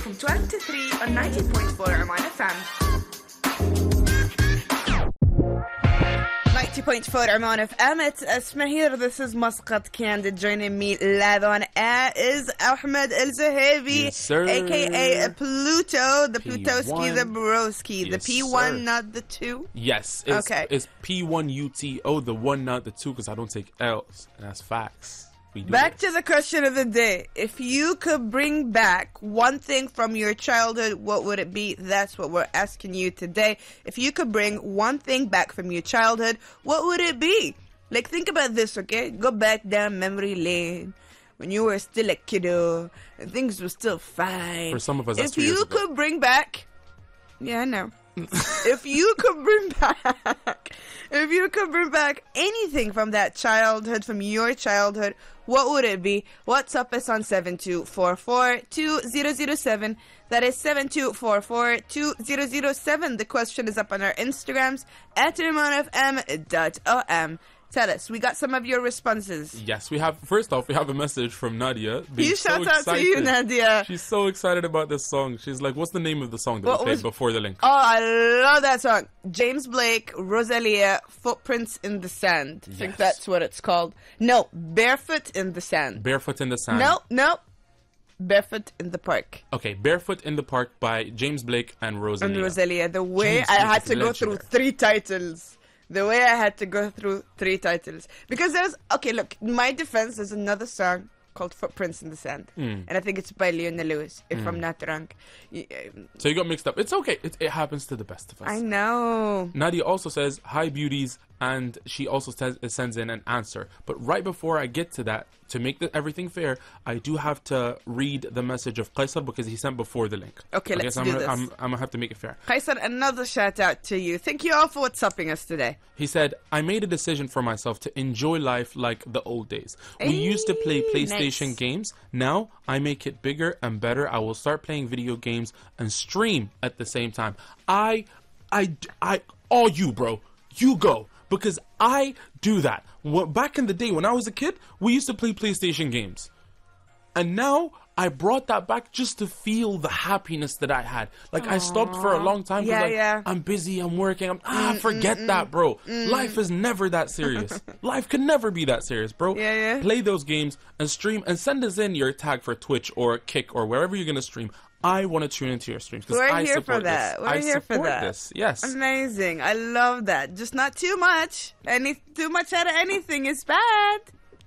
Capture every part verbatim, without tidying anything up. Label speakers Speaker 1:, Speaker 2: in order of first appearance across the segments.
Speaker 1: from twelve to three on ninety point four Oman F M. ninety point four Oman F M. It's Asma here. This is Muscat Candid. Joining me live on air is Ahmed El Zahabi,
Speaker 2: yes, sir.
Speaker 1: aka Pluto, the
Speaker 2: P one.
Speaker 1: Plutoski, the Broski,
Speaker 2: yes,
Speaker 1: the P one,
Speaker 2: sir.
Speaker 1: not the two.
Speaker 2: Yes, it's,
Speaker 1: okay.
Speaker 2: It's P one U T O, the one, not the two, because I don't take L's, and that's facts. We do
Speaker 1: Back
Speaker 2: this.
Speaker 1: to the question of the day. If you could bring back one thing from your childhood, what would it be? That's what we're asking you today. If you could bring one thing back from your childhood, what would it be? Like, think about this, okay? Go back down memory lane when you were still a kiddo and things were still fine.
Speaker 2: For some of us, that's
Speaker 1: If
Speaker 2: two years
Speaker 1: you
Speaker 2: ago.
Speaker 1: could bring back... Yeah, I know. If you could bring back... If you could bring back anything from that childhood, from your childhood, what would it be? WhatsApp us on seven two four four two zero zero seven. That is seven two four four two zero zero seven. The question is up on our Instagrams at oman f m dot o m. Tell us, we got some of your responses.
Speaker 2: Yes, we have. First off, we have a message from Nadia. being
Speaker 1: You
Speaker 2: so
Speaker 1: shout out
Speaker 2: excited.
Speaker 1: to you, Nadia.
Speaker 2: She's so excited about this song. She's like, what's the name of the song that
Speaker 1: What
Speaker 2: we played
Speaker 1: was-
Speaker 2: before the link?
Speaker 1: Oh, I love that song. James Blake, Rosalia, Footprints in the Sand. I think
Speaker 2: Yes.
Speaker 1: that's what it's called. No, Barefoot in the Sand.
Speaker 2: Barefoot in the Sand.
Speaker 1: No, no. Barefoot in the Park.
Speaker 2: Okay, Barefoot in the Park by James Blake and Rosalia.
Speaker 1: And Rosalia. The way
Speaker 2: James
Speaker 1: I
Speaker 2: Blake
Speaker 1: had
Speaker 2: is
Speaker 1: to go through
Speaker 2: legendary.
Speaker 1: three titles. The way I had to go through three titles. Because there's... Okay, look. In my defense, there's another song called Footprints in the Sand.
Speaker 2: Mm.
Speaker 1: And I think it's by Leona Lewis, if I'm not wrong. Y- um,
Speaker 2: So you got mixed up. It's okay. It, it happens to the best of us.
Speaker 1: I know.
Speaker 2: Nadia also says, hi, beauties, and she also says, sends in an answer. But right before I get to that, to make the, everything fair, I do have to read the message of Qaisar because he sent before the link.
Speaker 1: Okay, let's
Speaker 2: so I'm
Speaker 1: do
Speaker 2: gonna,
Speaker 1: this.
Speaker 2: I'm, I'm going to have to make it fair.
Speaker 1: Qaisar, another shout out to you. Thank you all for WhatsApping us today.
Speaker 2: He said, I made a decision for myself to enjoy life like the old days. We used to play
Speaker 1: Hey,
Speaker 2: PlayStation
Speaker 1: nice.
Speaker 2: games. Now I make it bigger and better. I will start playing video games and stream at the same time. I, I, I, all you, bro. You go. Because I do that. Wh- Back in the day when I was a kid, we used to play PlayStation games. And now I brought that back just to feel the happiness that I had. Like, I stopped for a long time. 'cause,
Speaker 1: Yeah,
Speaker 2: like,
Speaker 1: yeah.
Speaker 2: I'm busy, I'm working. I'm, ah, forget that, bro. Life is never that serious. Life can never be that serious, bro.
Speaker 1: Yeah, yeah.
Speaker 2: Play those games and stream and send us in your tag for Twitch or Kick or wherever you're going to stream. I want to tune into your streams because
Speaker 1: We're
Speaker 2: I
Speaker 1: here
Speaker 2: support
Speaker 1: for that.
Speaker 2: this.
Speaker 1: We're
Speaker 2: I
Speaker 1: here for
Speaker 2: support
Speaker 1: that.
Speaker 2: this. Yes.
Speaker 1: Amazing. I love that. Just not too much. Any too much out of anything is bad.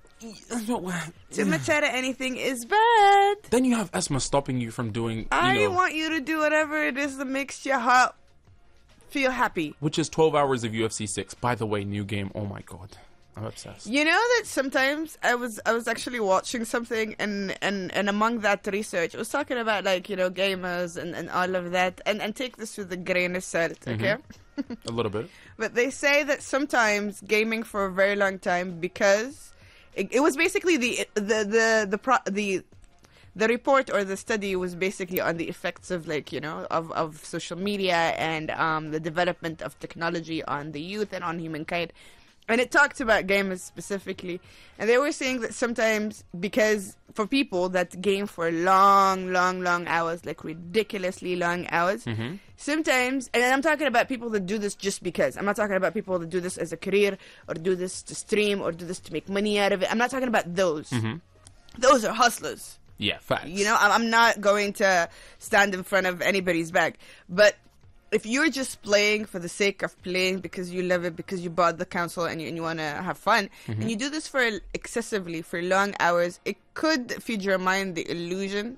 Speaker 1: Too much out of anything is bad.
Speaker 2: Then you have Esma stopping you from doing, you
Speaker 1: I
Speaker 2: know,
Speaker 1: want you to do whatever it is that makes your heart feel happy.
Speaker 2: which is twelve hours of U F C six. By the way, new game. Oh my god. I'm obsessed.
Speaker 1: You know that sometimes I was I was actually watching something and, and, and among that research it was talking about like, you know, gamers and, and all of that and, and take this with a grain of salt, okay?
Speaker 2: A little bit.
Speaker 1: But they say that sometimes gaming for a very long time because it, it was basically the the the the pro, the the report or the study was basically on the effects of like, you know, of, of social media and um the development of technology on the youth and on humankind. And it talked about gamers specifically. And they were saying that sometimes, because for people that game for long, long, long hours, like ridiculously long hours,
Speaker 2: Mm-hmm.
Speaker 1: sometimes, and I'm talking about people that do this just because. I'm not talking about people that do this as a career or do this to stream or do this to make money out of it. I'm not talking about those.
Speaker 2: Mm-hmm.
Speaker 1: Those are hustlers.
Speaker 2: Yeah, facts.
Speaker 1: You know, I'm I'm not going to stand in front of anybody's back. But if you're just playing for the sake of playing because you love it, because you bought the console and you, and you want to have fun,
Speaker 2: Mm-hmm.
Speaker 1: and you do this for excessively, for long hours, it could feed your mind the illusion